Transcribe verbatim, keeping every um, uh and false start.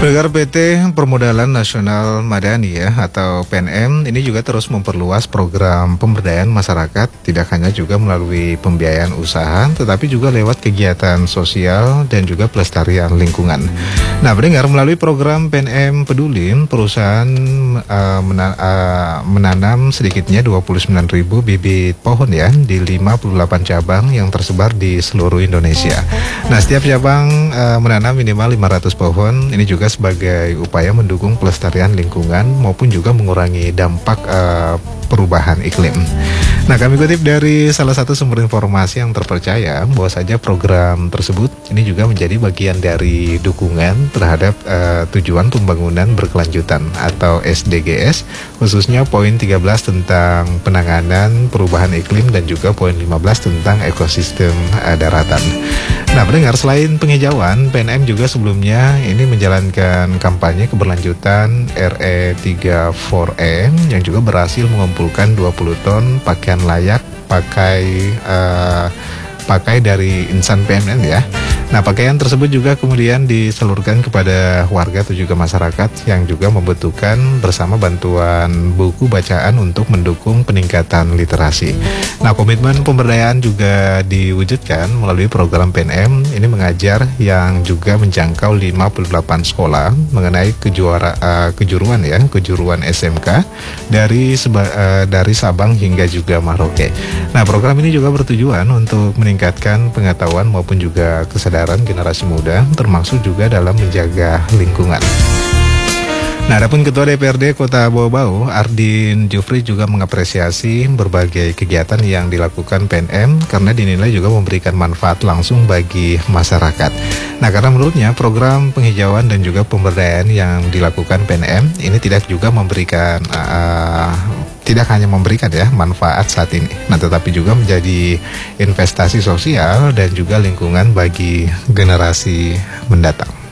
Pendengar P T Permodalan Nasional Madani ya atau P N M ini juga terus memperluas program pemberdayaan masyarakat, tidak hanya juga melalui pembiayaan usaha tetapi juga lewat kegiatan sosial dan juga pelestarian lingkungan. Nah, pendengar, melalui program P N M Peduli, perusahaan uh, mena- uh, menanam sedikitnya dua puluh sembilan ribu bibit pohon ya di lima puluh delapan cabang yang tersebar di seluruh Indonesia. Nah, setiap cabang uh, menanam minimal lima ratus pohon. Ini juga sebagai upaya mendukung pelestarian lingkungan maupun juga mengurangi dampak uh, perubahan iklim. Nah, kami kutip dari salah satu sumber informasi yang terpercaya bahwa saja program tersebut ini juga menjadi bagian dari dukungan terhadap uh, tujuan pembangunan berkelanjutan atau S D G S, khususnya poin tiga belas tentang penanganan perubahan iklim dan juga poin lima belas tentang ekosistem uh, daratan. Nah, pendengar, selain penghijauan, P N M juga sebelumnya ini menjalankan kampanye keberlanjutan R E tiga empat E yang juga berhasil mengumpulkan dua puluh ton pakaian layak pakai uh, pakai dari insan P M N ya. Nah, pakaian tersebut juga kemudian disalurkan kepada warga atau juga masyarakat yang juga membutuhkan bersama bantuan buku bacaan untuk mendukung peningkatan literasi. Nah, komitmen pemberdayaan juga diwujudkan melalui program P N M ini mengajar yang juga menjangkau lima puluh delapan sekolah mengenai kejuara, uh, kejuruan ya, kejuruan S M K dari seba, uh, dari Sabang hingga juga Merauke. Nah, program ini juga bertujuan untuk meningkatkan pengetahuan maupun juga kesadaran generasi muda, termasuk juga dalam menjaga lingkungan. Nah, adapun Ketua D P R D Kota Bau-Bau, Ardin Jufri, juga mengapresiasi berbagai kegiatan yang dilakukan P N M karena dinilai juga memberikan manfaat langsung bagi masyarakat. Nah, karena menurutnya program penghijauan dan juga pemberdayaan yang dilakukan P N M ini tidak juga memberikan uh, tidak hanya memberikan ya manfaat saat ini, nah tetapi juga menjadi investasi sosial dan juga lingkungan bagi generasi mendatang.